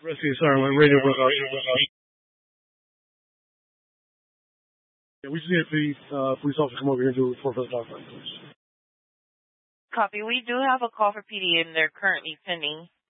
Rescue, sorry, my radio broke out. Yeah, we just need a police officer to come over here and do a report for the dog fight, please. Copy. We do have a call for PD and they're currently pending.